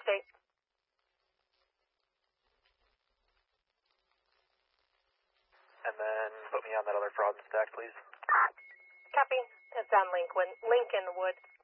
Interstate. And then put me on that other fraud stack, please. Copy. It's on Lincolnwood.